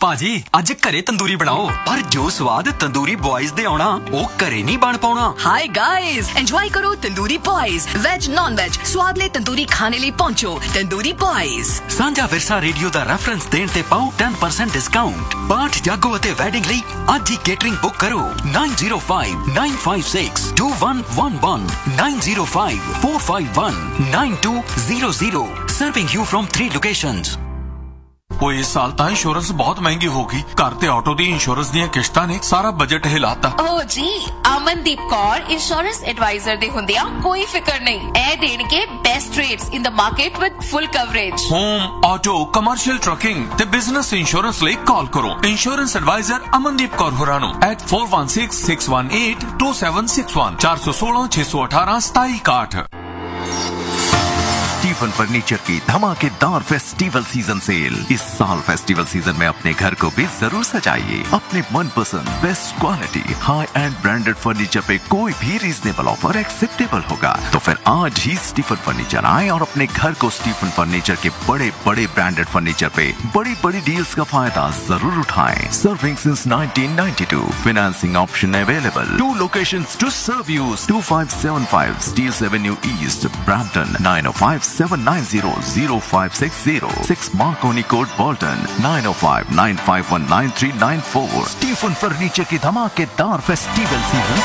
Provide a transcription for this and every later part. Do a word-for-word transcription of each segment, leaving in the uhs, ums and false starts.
ਭਾਜੀ ਅੱਜ ਘਰੇ ਤੰਦੂਰੀ ਬਣਾਓ, ਪਰ ਜੋ ਸਵਾਦ ਤੰਦੂਰੀ ਬॉयਜ਼ ਦੇ ਆਉਣਾ ਉਹ ਘਰੇ ਨਹੀਂ ਬਣ ਪਾਉਣਾ। हाय गाइस, एंजॉय करो tandoori boys. Veg non veg स्वाद ले तंदूरी खाने लिए पहुंचो तंदूरी बॉयज। ਸਾਂਝਾ ਵਿਰਸਾ ਰੇਡੀਓ ਦਾ ਰੈਫਰੈਂਸ ਦੇਣ ਤੇ ਪਾਓ ten percent ਡਿਸਕਾਊਂਟ। ਪਾਠ ਜਾਗੋ ਅਤੇ ਵੈਡਿੰਗ ਲਈ ਅੱਜ ਹੀ ਕੇਟਰਿੰਗ ਬੁੱਕ ਕਰੋ nine zero five nine five six two one one one nine zero five four five one nine two zero zero, serving you from three locations। ਉਹ ਇਸ ਸਾਲ ਤਾਂ ਇੰਸ਼ੋਰੈਂਸ ਬਹੁਤ ਮਹਿੰਗੀ ਹੋ ਗਈ। ਘਰ ਤੇ ਆਟੋ ਦੀ ਇੰਸ਼ੋਰੈਂਸ ਦੀਆਂ ਕਿਸ਼ਤਾਂ ਨੇ ਸਾਰਾ ਬਜਟ ਹਿਲਾਤਾ। ਓ ਜੀ, ਅਮਨਦੀਪ ਕੌਰ ਇੰਸ਼ੋਰੈਂਸ ਐਡਵਾਈਜ਼ਰ ਦੇ ਹੁੰਦਿਆਂ ਕੋਈ ਫਿਕਰ ਨਹੀਂ। ਇਹ ਦੇਣਗੇ best rates in the market with full coverage. Home, auto, commercial trucking ਤੇ ਬਿਜ਼ਨਸ ਇੰਸ਼ੋਰੈਂਸ ਲਈ ਕਾਲ ਕਰੋ ਇੰਸ਼ੋਰੈਂਸ ਐਡਵਾਈਜ਼ਰ ਅਮਨਦੀਪ ਕੌਰ ਹੋਰਾਂ ਨੂੰ at four one six six one eight two seven six one four one six six one eight one seven seven eight। Stephen furniture की धमाकेदार festival season cell. इस साल festival season में अपने घर को भी जरूर सजाइए अपने मनपसंद best quality high and branded furniture पे कोई भी रीजनेबल ऑफर एक्सेप्टेबल होगा। तो फिर आज ही स्टीफन फर्नीचर आए और अपने घर को स्टीफन फर्नीचर के बड़े बड़े ब्रांडेड फर्नीचर पे बड़ी बड़ी डील्स का फायदा जरूर उठाएं। Serving since nineteen ninety-two, financing option available. To locations to serve you, two five seven five Steeles Avenue East, Brampton, nine oh five seven nine zero zero five six zero, six Marconi Court, Bolton, nine oh five nine five one nine three nine four। Stephen furniture की धमाकेदार festival season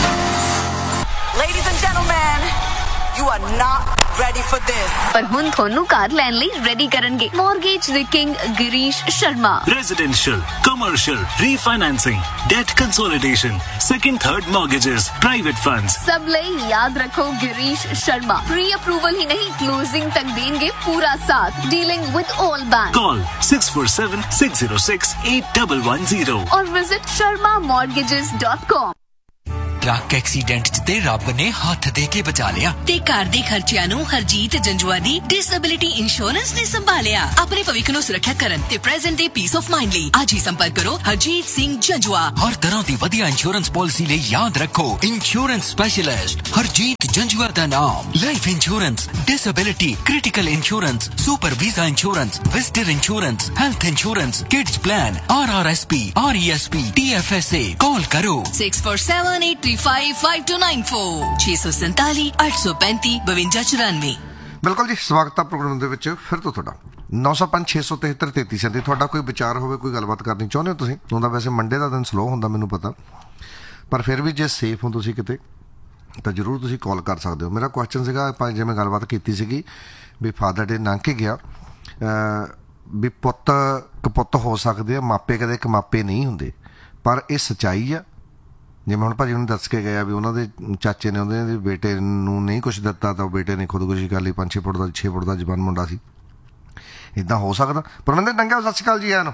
cell. Ladies and gentlemen, you are not ready for this। पर हुन थोनू car लैन ਲਈ ready ਕਰਨਗੇ mortgage the king Girish Sharma. Residential, commercial, refinancing, debt consolidation, second third mortgages, private funds। सब ਲਈ याद रखो गिरीश शर्मा प्री अप्रूवल ही नहीं क्लोजिंग तक देंगे पूरा साथ। Dealing with all bank. Call six four seven six zero six eight one one zero और visit Sharma mortgages dot com. Truck accident 'ਚ ਤੇ ਰੱਬ ਨੇ ਹੱਥ ਦੇ ਕੇ ਬਚਾ ਲਿਆ ਤੇ ਘਰ ਦੇ ਖਰਚਿਆਂ ਨੂੰ ਹਰਜੀਤ ਜੰਜੂਆ ਦੀ ਡਿਸੇਬਿਲਿਟੀ ਇੰਸ਼ੋਰੈਂਸ ਨੇ ਸੰਭਾਲਿਆ। ਆਪਣੇ ਭਵਿੱਖ ਨੂੰ ਸੁਰੱਖਿਅਤ ਕਰਨ ਤੇ ਪ੍ਰੈਜ਼ੈਂਟ ਦੇ ਪੀਸ ਆਫ ਮਾਈਂਡ ਲਈ ਅੱਜ ਹੀ ਸੰਪਰਕ ਕਰੋ ਹਰਜੀਤ ਸਿੰਘ ਜੰਜੂਆ। ਹਰ ਤਰ੍ਹਾਂ ਦੀ ਵਧੀਆ ਇੰਸ਼ੋਰੈਂਸ ਪਾਲਿਸੀ ਲਈ ਯਾਦ ਰੱਖੋ ਇੰਸ਼ੋਰੈਂਸ ਸਪੈਸ਼ਲਿਸਟ ਹਰਜੀਤ ਜੰਜੂਆ ਦਾ ਨਾਮ। Life insurance, disability, critical insurance, super visa insurance, visitor insurance, health insurance, kids plan, R R S P, R E S P, T F S A. ਕਾਲ ਕਰੋ six four seven eight three five five two nine four ਛੇ ਸੌ ਸੰਤਾਲੀ ਅੱਠ ਸੌ ਪੈਂਤੀ ਬਵੰਜਾ ਚੁਰਾਨਵੇਂ। ਬਿਲਕੁਲ ਜੀ, ਸਵਾਗਤ ਹੈ ਪ੍ਰੋਗਰਾਮ ਦੇ ਵਿੱਚ ਫਿਰ ਤੋਂ ਤੁਹਾਡਾ। ਨੌ ਸੌ ਪੰਜ ਛੇ ਸੌ ਤਿਹੱਤਰ ਤੇਤੀ ਸੈਂਤੀ ਤੁਹਾਡਾ ਕੋਈ ਵਿਚਾਰ ਹੋਵੇ, ਕੋਈ ਗੱਲਬਾਤ ਕਰਨੀ ਚਾਹੁੰਦੇ ਹੋ ਤੁਸੀਂ। ਉਹਦਾ ਵੈਸੇ ਮੰਡੇ ਦਾ ਦਿਨ ਸਲੋ ਹੁੰਦਾ ਮੈਨੂੰ ਪਤਾ, ਪਰ ਫਿਰ ਵੀ ਜੇ ਸੇਫ ਹੋ ਤੁਸੀਂ ਕਿਤੇ ਤਾਂ ਜ਼ਰੂਰ ਤੁਸੀਂ ਕਾਲ ਕਰ ਸਕਦੇ ਹੋ। ਮੇਰਾ ਕੁਐਸਚਨ ਸੀਗਾ, ਆਪਾਂ ਜਿਵੇਂ ਗੱਲਬਾਤ ਕੀਤੀ ਸੀਗੀ ਵੀ ਫਾਦਰ ਡੇ ਲੰਘ ਕੇ ਗਿਆ, ਵੀ ਪੁੱਤ ਕਪੁੱਤ ਹੋ ਸਕਦੇ ਆ, ਮਾਪੇ ਕਦੇ ਕਮਾਪੇ ਨਹੀਂ ਹੁੰਦੇ, ਪਰ ਇਹ ਸੱਚਾਈ ਆ। ਜਿਵੇਂ ਹੁਣ ਭਾਜੀ ਉਹਨੇ ਦੱਸ ਕੇ ਗਿਆ ਵੀ ਉਹਨਾਂ ਦੇ ਚਾਚੇ ਨੇ ਉਹਦੇ ਦੇ ਬੇਟੇ ਨੂੰ ਨਹੀਂ ਕੁਛ ਦਿੱਤਾ ਤਾਂ ਉਹ ਬੇਟੇ ਨੇ ਖੁਦਕੁਸ਼ੀ ਕਰ ਲਈ। ਪੰਜ ਛੇ ਫੁੱਟ ਦਾ ਛੇ ਫੁੱਟ ਦਾ ਜਵਾਨ ਮੁੰਡਾ ਸੀ। ਇੱਦਾਂ ਹੋ ਸਕਦਾ? ਪਰਮਿੰਦਰ ਡੰਗਾ, ਸਤਿ ਸ਼੍ਰੀ ਅਕਾਲ ਜੀ। ਆਇਆਂ ਨੂੰ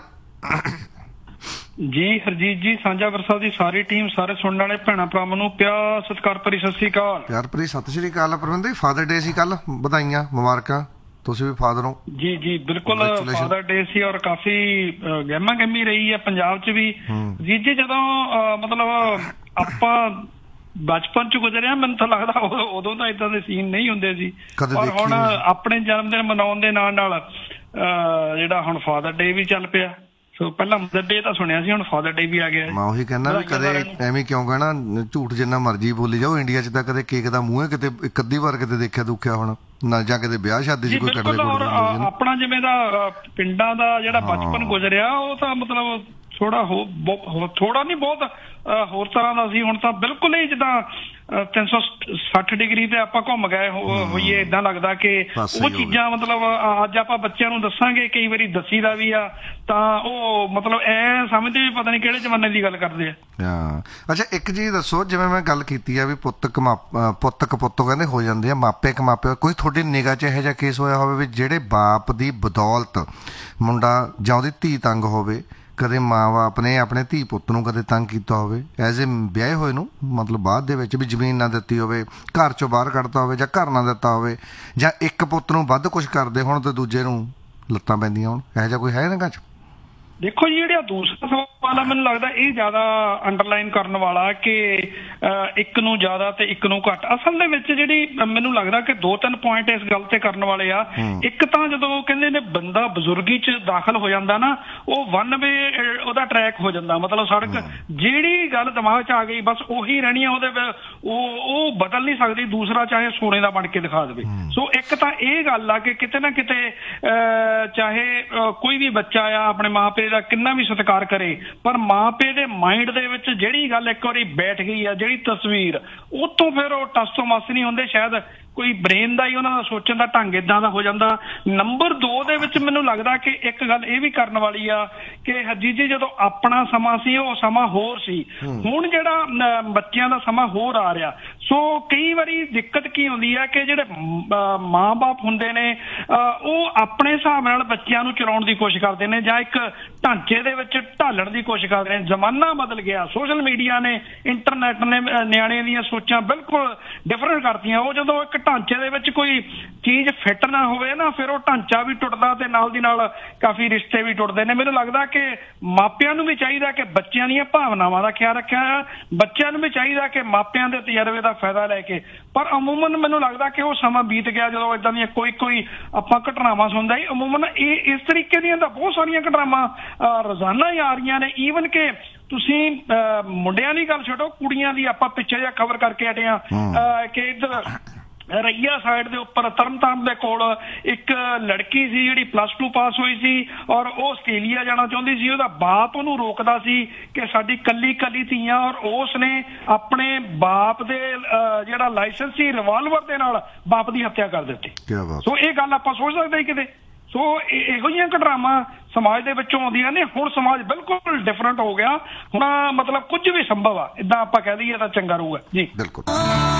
ਜੀ ਹਰਜੀਤ ਜੀ, ਸਾਂਝਾ ਵਰਸਾ ਦੀ ਸਾਰੀ ਟੀਮ, ਸਾਰੇ ਸੁਣਨ ਵਾਲੇ ਭੈਣਾਂ ਭਰਾਵਾਂ ਨੂੰ ਪਿਆਰ ਸਤਿਕਾਰ ਭਰੀ ਸਤਿ ਸ਼੍ਰੀ ਅਕਾਲ। ਪਿਆਰ ਭਰੀ ਸਤਿ ਸ਼੍ਰੀ ਅਕਾਲ। ਪਰਮਿੰਦਰ, ਫਾਦਰ ਡੇ ਸੀ ਕੱਲ, ਵਧਾਈਆਂ, ਮੁਬਾਰਕਾਂ। ਤੁਸੀਂ ਵੀ ਫਾਦਰ ਹੋ? ਜੀ ਜੀ ਬਿਲਕੁਲ, ਫਾਦਰ ਡੇ ਸੀ ਔਰ ਕਾਫੀ ਗਹਿਮਾ ਗਹਿਮੀ ਰਹੀ ਹੈ ਪੰਜਾਬ 'ਚ ਵੀ। ਜੀ ਜੀ ਜਦੋਂ ਮਤਲਬ ਆਪਾਂ ਬਚਪਨ 'ਚ ਗੁਜ਼ਰਿਆ, ਮੈਨੂੰ ਤਾਂ ਲੱਗਦਾ ਉਦੋਂ ਤਾਂ ਏਦਾਂ ਦੇ ਸੀਨ ਨਹੀਂ ਹੁੰਦੇ ਸੀ, ਪਰ ਹੁਣ ਆਪਣੇ ਜਨਮ ਦਿਨ ਮਨਾਉਣ ਦੇ ਨਾਲ ਨਾਲ ਜਿਹੜਾ ਹੁਣ ਫਾਦਰ ਡੇ ਵੀ ਚੱਲ ਪਿਆ। ਸੋ ਪਹਿਲਾਂ ਮਦਰ ਡੇ ਤਾਂ ਸੁਣਿਆ ਸੀ, ਹੁਣ ਫਾਦਰ ਡੇ ਵੀ ਆ ਗਿਆ। ਮੈਂ ਉਹੀ ਕਹਿੰਦਾ ਵੀ ਕਦੇ ਐਵੇਂ ਕਿਉਂ ਕਹਿਣਾ, ਝੂਠ ਜਿੰਨਾ ਮਰਜ਼ੀ ਬੋਲੀ ਜਾਓ। ਇੰਡੀਆ 'ਚ ਤਾਂ ਕਦੇ ਕੇਕ ਦਾ ਮੂੰਹ ਕਿਤੇ ਇੱਕ ਅੱਧੀ ਵਾਰ ਕਿਤੇ ਦੇਖਿਆ ਦੁਖਿਆ ਹੋਣਾ ਨਾ, ਜਾਂ ਕਿਤੇ ਵਿਆਹ ਸ਼ਾਦੀ 'ਚ ਕੋਈ ਕੱਢਦੇ। ਆਪਣਾ ਜਿਵੇਂ ਦਾ ਪਿੰਡਾਂ ਦਾ ਜਿਹੜਾ ਬਚਪਨ ਗੁਜ਼ਰਿਆ ਉਹ ਤਾਂ ਮਤਲਬ ਥੋੜਾ ਹੋ ਥੋੜਾ ਨਹੀਂ ਬਹੁਤ ਹੋਰ ਤਰ੍ਹਾਂ ਦਾ ਸੀ। ਹੁਣ ਤਾਂ ਬਿਲਕੁਲ ਹੀ ਜਿੱਦਾਂ ਤਿੰਨ ਸੌ ਸੱਠ ਡਿਗਰੀ ਤੇ ਆਪਾਂ ਘੁੰਮ ਗਏ ਹੋਈਏ। ਏਦਾਂ ਲੱਗਦਾ ਕਿ ਉਹ ਚੀਜ਼ਾਂ ਮਤਲਬ ਅੱਜ ਆਪਾਂ ਬੱਚਿਆਂ ਨੂੰ ਦੱਸਾਂਗੇ, ਕਈ ਵਾਰੀ ਦੱਸੀ ਦਾ ਵੀ ਆ, ਤਾਂ ਉਹ ਮਤਲਬ ਐ ਸਮਝਦੇ ਵੀ ਪਤਾ ਨਹੀਂ ਕਿਹੜੇ ਜ਼ਮਾਨੇ ਦੀ ਗੱਲ ਕਰਦੇ ਆ। ਹਾਂ, ਅੱਛਾ ਇੱਕ ਚੀਜ਼ ਦੱਸੋ, ਜਿਵੇਂ ਮੈਂ ਗੱਲ ਕੀਤੀ ਆ ਵੀ ਪੁੱਤ ਕਮਾ ਪੁੱਤ ਕਪੁੱਤ ਕਹਿੰਦੇ ਹੋ ਜਾਂਦੇ ਆ, ਮਾਪੇ ਕਮਾਪੇ, ਕੋਈ ਤੁਹਾਡੀ ਨਿਗਾਹ 'ਚ ਇਹੋ ਜਿਹਾ ਕੇਸ ਹੋਇਆ ਹੋਵੇ ਵੀ ਜਿਹੜੇ ਬਾਪ ਦੀ ਬਦੌਲਤ ਮੁੰਡਾ ਜਾਂ ਉਹਦੀ ਧੀ ਤੰਗ ਹੋਵੇ? ਕਦੇ ਮਾਂ ਬਾਪ ਨੇ ਆਪਣੇ ਧੀ ਪੁੱਤ ਨੂੰ ਕਦੇ ਤੰਗ ਕੀਤਾ ਹੋਵੇ ਐਜ਼ ਏ ਵਿਆਹੇ ਹੋਏ ਨੂੰ, ਮਤਲਬ ਬਾਅਦ ਦੇ ਵਿੱਚ ਵੀ ਜ਼ਮੀਨ ਨਾ ਦਿੱਤੀ ਹੋਵੇ, ਘਰ 'ਚੋਂ ਬਾਹਰ ਕੱਢਤਾ ਹੋਵੇ, ਜਾਂ ਘਰ ਨਾ ਦਿੱਤਾ ਹੋਵੇ, ਜਾਂ ਇੱਕ ਪੁੱਤ ਨੂੰ ਵੱਧ ਕੁਛ ਕਰਦੇ ਹੋਣ ਤੇ ਦੂਜੇ ਨੂੰ ਲੱਤਾਂ ਪੈਂਦੀਆਂ ਹੋਣ? ਇਹੋ ਜਿਹਾ ਕੋਈ ਹੈ ਨਿਗਾਹ 'ਚ? ਦੇਖੋ ਜੀ, ਜਿਹੜਾ ਦੂਸਰਾ ਸਵਾਲ ਵਾਲਾ ਮੈਨੂੰ ਲੱਗਦਾ ਇਹ ਜ਼ਿਆਦਾ ਅੰਡਰਲਾਈਨ ਕਰਨ ਵਾਲਾ ਕਿ ਇੱਕ ਨੂੰ ਜ਼ਿਆਦਾ ਤੇ ਇੱਕ ਨੂੰ ਘੱਟ। ਅਸਲ ਦੇ ਵਿੱਚ ਜਿਹੜੀ ਮੈਨੂੰ ਲੱਗਦਾ ਕਿ ਦੋ ਤਿੰਨ ਪੁਆਇੰਟ ਇਸ ਗੱਲ ਤੇ ਕਰਨ ਵਾਲੇ ਆ। ਇੱਕ ਤਾਂ ਜਦੋਂ ਕਹਿੰਦੇ ਨੇ ਬੰਦਾ ਬਜ਼ੁਰਗੀ ਚ ਦਾਖਲ ਹੋ ਜਾਂਦਾ ਨਾ, ਉਹ ਵਨ ਵੇ ਉਹਦਾ ਟਰੈਕ ਹੋ ਜਾਂਦਾ, ਮਤਲਬ ਸੜਕ ਜਿਹੜੀ ਗੱਲ ਦਿਮਾਗ ਚ ਆ ਗਈ ਬਸ ਉਹੀ ਰਹਿਣੀ ਆ, ਉਹਦੇ ਉਹ ਉਹ ਬਦਲ ਨਹੀਂ ਸਕਦੀ, ਦੂਸਰਾ ਚਾਹੇ ਸੋਨੇ ਦਾ ਬਣ ਕੇ ਦਿਖਾ ਦੇਵੇ। ਸੋ ਇੱਕ ਤਾਂ ਇਹ ਗੱਲ ਆ ਕਿ ਕਿਤੇ ਨਾ ਕਿਤੇ ਚਾਹੇ ਕੋਈ ਵੀ ਬੱਚਾ ਆ ਆਪਣੇ ਮਾਂ ਪਿਓ ਦਾ ਕਿੰਨਾ ਵੀ ਸਤਿਕਾਰ ਕਰੇ, ਪਰ ਮਾਂ ਪਿਓ ਦੇ ਮਾਈਂਡ ਦੇ ਵਿੱਚ ਜਿਹੜੀ ਗੱਲ ਇੱਕ ਵਾਰੀ ਬੈਠ ਗਈ ਆ, ਜਿਹੜੀ ਤਸਵੀਰ, ਉਹ ਤੋਂ ਫਿਰ ਉਹ ਟਸ ਤੋਂ ਮਸ ਨਹੀਂ ਹੁੰਦੇ। ਸ਼ਾਇਦ ਕੋਈ ਬ੍ਰੇਨ ਦਾ ਹੀ ਉਹਨਾਂ ਦਾ ਸੋਚਣ ਦਾ ਢੰਗ ਏਦਾਂ ਦਾ ਹੋ ਜਾਂਦਾ। ਨੰਬਰ ਦੋ ਦੇ ਵਿੱਚ ਮੈਨੂੰ ਲੱਗਦਾ ਕਿ ਇੱਕ ਗੱਲ ਇਹ ਵੀ ਕਰਨ ਵਾਲੀ ਆ ਕਿ ਹਰਜੀਤ ਜੀ ਜਦੋਂ ਆਪਣਾ ਸਮਾਂ ਸੀ ਉਹ ਸਮਾਂ ਹੋਰ ਸੀ, ਹੁਣ ਜਿਹੜਾ ਬੱਚਿਆਂ ਦਾ ਸਮਾਂ ਹੋਰ ਆ ਰਿਹਾ। ਸੋ ਕਈ ਵਾਰੀ ਦਿੱਕਤ ਕੀ ਹੁੰਦੀ ਆ ਕਿ ਜਿਹੜੇ ਮਾਂ ਬਾਪ ਹੁੰਦੇ ਨੇ ਉਹ ਆਪਣੇ ਹਿਸਾਬ ਨਾਲ ਬੱਚਿਆਂ ਨੂੰ ਚਲਾਉਣ ਦੀ ਕੋਸ਼ਿਸ਼ ਕਰਦੇ ਨੇ ਜਾਂ ਇੱਕ ਢਾਂਚੇ ਦੇ ਵਿੱਚ ਢਾਲਣ ਦੀ ਕੋਸ਼ਿਸ਼ ਕਰਦੇ ਨੇ। ਜ਼ਮਾਨਾ ਬਦਲ ਗਿਆ, ਸੋਸ਼ਲ ਮੀਡੀਆ ਨੇ, ਇੰਟਰਨੈਟ ਨੇ ਨਿਆਣੇ ਦੀਆਂ ਸੋਚਾਂ ਬਿਲਕੁਲ ਡਿਫਰੈਂਟ ਕਰਤੀਆਂ। ਉਹ ਜਦੋਂ ਇੱਕ ਢਾਂਚੇ ਦੇ ਵਿੱਚ ਕੋਈ ਚੀਜ਼ ਫਿੱਟ ਨਾ ਹੋਵੇ ਨਾ, ਫਿਰ ਉਹ ਢਾਂਚਾ ਵੀ ਟੁੱਟਦਾ ਤੇ ਨਾਲ ਦੀ ਨਾਲ ਕਾਫੀ ਰਿਸ਼ਤੇ ਵੀ ਟੁੱਟਦੇ ਨੇ। ਮੈਨੂੰ ਲੱਗਦਾ ਕਿ ਮਾਪਿਆਂ ਨੂੰ ਵੀ ਚਾਹੀਦਾ ਕਿ ਬੱਚਿਆਂ ਦੀਆਂ ਭਾਵਨਾਵਾਂ ਦਾ ਖਿਆਲ ਰੱਖਿਆ ਹੈ, ਬੱਚਿਆਂ ਨੂੰ ਵੀ ਚਾਹੀਦਾ ਕਿ ਮਾਪਿਆਂ ਦੇ ਤਜਰਬੇ ਦਾ ਫਾਇਦਾ ਲੈ ਕੇ। ਪਰ ਅਮੂਮਨ ਮੈਨੂੰ ਲੱਗਦਾ ਕਿ ਉਹ ਸਮਾਂ ਬੀਤ ਗਿਆ ਜਦੋਂ ਇਦਾਂ ਦੀਆਂ ਕੋਈ ਕੋਈ ਆਪਾਂ ਘਟਨਾਵਾਂ ਸੁਣਦਾ ਹੀ। ਅਮੂਮਨ ਇਹ ਇਸ ਤਰੀਕੇ ਦੀਆਂ ਤਾਂ ਬਹੁਤ ਸਾਰੀਆਂ ਘਟਨਾਵਾਂ ਰੋਜ਼ਾਨਾ ਹੀ ਆ ਰਹੀਆਂ ਨੇ। ਈਵਨ ਕਿ ਤੁਸੀਂ ਮੁੰਡਿਆਂ ਦੀ ਗੱਲ ਛੱਡੋ, ਕੁੜੀਆਂ ਦੀ ਆਪਾਂ ਪਿੱਛੇ ਜਿਹਾ ਖਬਰ ਕਰਕੇ ਹਟੇ ਆ ਕਿ ਇੱਧਰ ਰਈਆ ਸਾਈਡ ਦੇ ਉੱਪਰ ਤਰਨਤਾਰਨ ਦੇ ਕੋਲ ਇੱਕ ਲੜਕੀ ਸੀ ਜਿਹੜੀ ਪਲੱਸ ਟੂ ਪਾਸ ਹੋਈ ਸੀ ਔਰ ਉਹ ਆਸਟ੍ਰੇਲੀਆ ਜਾਣਾ ਚਾਹੁੰਦੀ ਸੀ। ਉਹਦਾ ਬਾਪ ਉਹਨੂੰ ਰੋਕਦਾ ਸੀ ਕਿ ਸਾਡੀ ਕੱਲੀ ਕੱਲੀ ਧੀਆਂ, ਔਰ ਉਸ ਨੇ ਆਪਣੇ ਬਾਪ ਦੇ ਜਿਹੜਾ ਲਾਇਸੈਂਸ ਸੀ ਰਿਵਾਲਵਰ ਦੇ ਨਾਲ ਬਾਪ ਦੀ ਹੱਤਿਆ ਕਰ ਦਿੱਤੀ। ਸੋ ਇਹ ਗੱਲ ਆਪਾਂ ਸੋਚ ਸਕਦੇ ਕਿਤੇ। ਸੋ ਇਹੋ ਜਿਹੀਆਂ ਘਟਨਾਵਾਂ ਸਮਾਜ ਦੇ ਵਿੱਚੋਂ ਆਉਂਦੀਆਂ ਨੇ। ਹੁਣ ਸਮਾਜ ਬਿਲਕੁਲ ਡਿਫਰੈਂਟ ਹੋ ਗਿਆ, ਹੁਣ ਮਤਲਬ ਕੁਝ ਵੀ ਸੰਭਵ ਆ, ਏਦਾਂ ਆਪਾਂ ਕਹਿ ਦਈਏ ਤਾਂ ਚੰਗਾ ਰਹੂਗਾ ਜੀ। ਬਿਲਕੁਲ।